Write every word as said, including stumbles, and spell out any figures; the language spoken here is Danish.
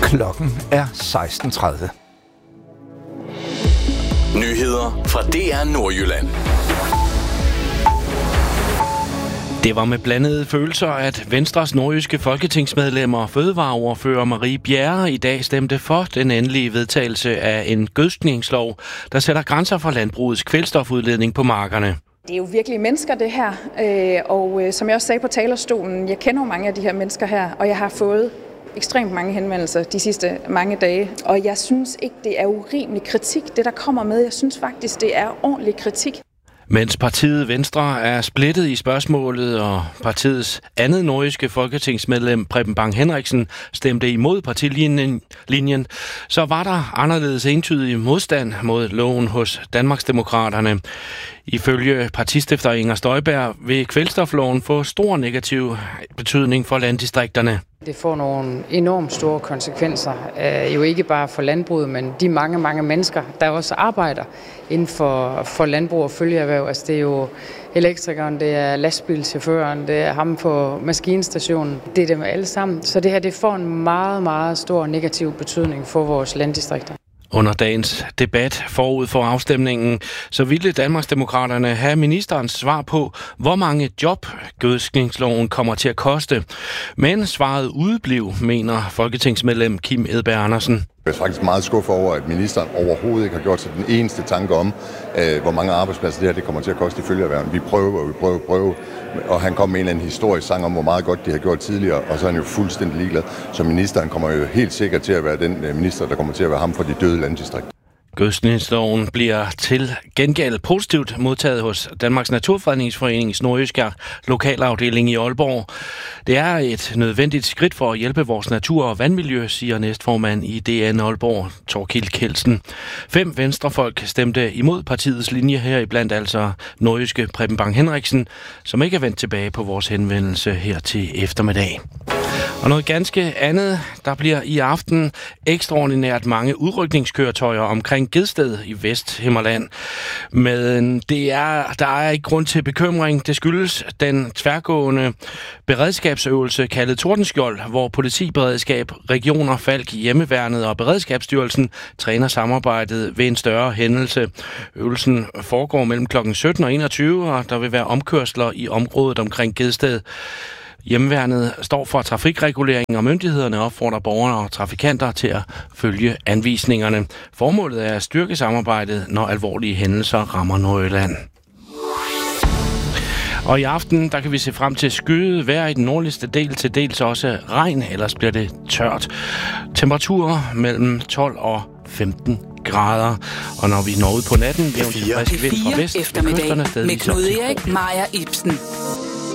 Klokken er seksten tredive. Nyheder fra D R Nordjylland. Det var med blandede følelser, at Venstres nordjyske folketingsmedlemmer og fødevareordfører Marie Bjerre i dag stemte for den endelige vedtagelse af en gødskningslov, der sætter grænser for landbrugets kvælstofudledning på markerne. Det er jo virkelig mennesker, det her. Og som jeg også sagde på talerstolen, jeg kender jo mange af de her mennesker her, og jeg har fået ekstremt mange henvendelser de sidste mange dage. Og jeg synes ikke, det er urimelig kritik, det der kommer med. Jeg synes faktisk, det er ordentlig kritik. Mens partiet Venstre er splittet i spørgsmålet, og partiets andet nordjyske folketingsmedlem Preben Bang Henriksen stemte imod partilinjen, så var der anderledes entydig modstand mod loven hos Danmarksdemokraterne. Ifølge partistifter Inger Støjberg vil kvælstofloven få stor negativ betydning for landdistrikterne. Det får nogle enormt store konsekvenser, jo ikke bare for landbruget, men de mange, mange mennesker, der også arbejder inden for, for landbrug og følgeerhverv. Altså det er jo elektrikeren, det er lastbilchaufføren, det er ham på maskinstationen, det er dem alle sammen. Så det her det får en meget, meget stor negativ betydning for vores landdistrikter. Under dagens debat forud for afstemningen, så ville Danmarksdemokraterne have ministerens svar på, hvor mange job gødskningsloven kommer til at koste. Men svaret udeblev, mener folketingsmedlem Kim Edberg Andersen. Jeg er faktisk meget skuffet over, at ministeren overhovedet ikke har gjort sig den eneste tanke om, øh, hvor mange arbejdspladser det her det kommer til at koste i følgeerhverven. Vi prøver, og vi prøver, prøver. Og han kom med en eller anden historisk sang om, hvor meget godt de har gjort tidligere, og så er han jo fuldstændig ligeglad. Så ministeren kommer jo helt sikkert til at være den minister, der kommer til at være ham for de døde landdistrikter. Gødskningsloven bliver til gengæld positivt modtaget hos Danmarks Naturfredningsforenings nordjyske lokalafdeling i Aalborg. Det er et nødvendigt skridt for at hjælpe vores natur og vandmiljø, siger næstformand i D N Aalborg, Torkild Kjeldsen. Fem venstrefolk stemte imod partiets linje, her iblandt altså nordjyske Preben Bang Henriksen, som ikke er vendt tilbage på vores henvendelse her til eftermiddag. Og noget ganske andet, der bliver i aften ekstraordinært mange udrykningskøretøjer omkring Gedsted i Vesthimmerland. Men det er, der er ikke grund til bekymring. Det skyldes den tværgående beredskabsøvelse kaldet Tordenskjold, hvor politiberedskab, regioner, Falk, Hjemmeværnet og Beredskabsstyrelsen træner samarbejdet ved en større hændelse. Øvelsen foregår mellem klokken sytten og enogtyve, og der vil være omkørsler i området omkring Gedsted. Hjemmeværnet står for trafikregulering, og myndighederne opfordrer borgere og trafikanter til at følge anvisningerne. Formålet er at styrke samarbejdet, når alvorlige hændelser rammer Nordjylland. Og i aften, der kan vi se frem til skyet vejr i den nordligste del, til dels også regn, ellers bliver det tørt. Temperaturer mellem tolv og femten grader. Og når vi når ud på natten, bliver det frisk vind fra vest. Eftermiddag med Knud Erik, Maja Ibsen.